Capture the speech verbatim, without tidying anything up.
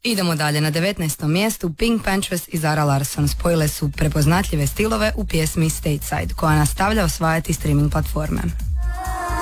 Idemo dalje, na devetnaestom mjestu Pink Panthers i Zara Larsson spojile su prepoznatljive stilove u pjesmi Stateside, koja nastavlja osvajati streaming platforme.